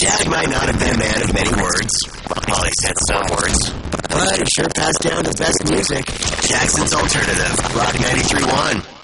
Jack might not have been a man of many words. Well, he said some words. But he sure passed down the best music. Jackson's Alternative, Rock 93.1.